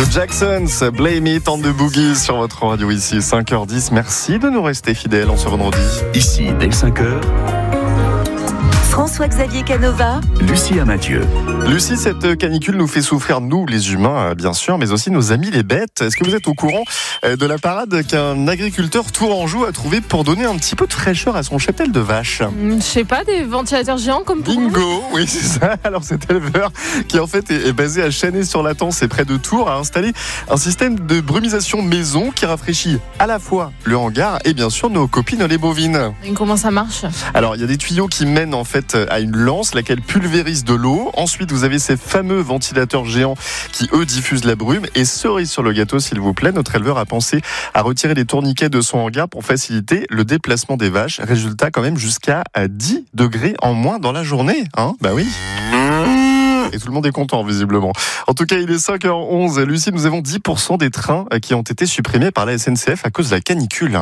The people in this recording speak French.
The Jacksons, Blame It on the Boogies sur votre radio ici, 5h10. Merci de nous rester fidèles en ce vendredi. Ici, dès 5h, François-Xavier Canova, Lucia Mathieu. Lucie, cette canicule nous fait souffrir, nous les humains, bien sûr, mais aussi nos amis les bêtes. Est-ce que vous êtes au courant de la parade qu'un agriculteur tourangeau a trouvé pour donner un petit peu de fraîcheur à son cheptel de vaches? Je sais pas, des ventilateurs géants comme pour nous. Bingo, oui c'est ça. Alors cet éleveur qui en fait est basé à Channay-sur-Latence et près de Tours a installé un système de brumisation maison qui rafraîchit à la fois le hangar et bien sûr nos copines les bovines. Et comment ça marche? Alors il y a des tuyaux qui mènent en fait à une lance laquelle pulvérise de l'eau. Ensuite vous avez ces fameux ventilateurs géants qui eux diffusent la brume. Et cerise sur le gâteau s'il vous plaît, notre éleveur a pensé à retirer les tourniquets de son hangar pour faciliter le déplacement des vaches. Résultat quand même jusqu'à 10 degrés en moins dans la journée, hein? Bah oui. Et tout le monde est content, visiblement. En tout cas, il est 5h11. Lucie, nous avons 10% des trains qui ont été supprimés par la SNCF à cause de la canicule.